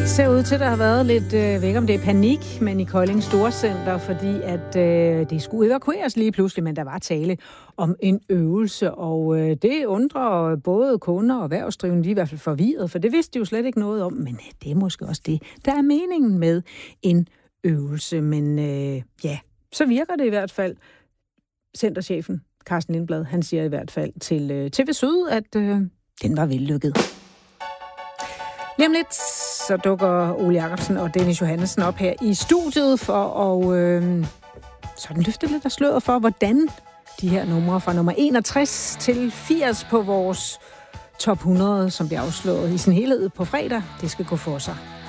Det ser ud til, at der har været lidt, ved ikke om det er panik, men i Kolding Storcenter, fordi at det skulle evakueres lige pludselig, men der var tale om en øvelse, og det undrer både kunder og erhvervsdrivende, de er i hvert fald forvirret, for det vidste de jo slet ikke noget om, men det er måske også det, der er meningen med en øvelse, men ja, så virker det i hvert fald. Centerchefen Carsten Lindblad, han siger i hvert fald til TV Syd, at den var vellykket. Lige om lidt, så dukker Ole Jacobsen og Dennis Johannessen op her i studiet for at sådan løfte lidt af sløret for, hvordan de her numre fra nummer 61 til 80 på vores top 100, som bliver afslået i sin helhed på fredag, det skal gå for sig.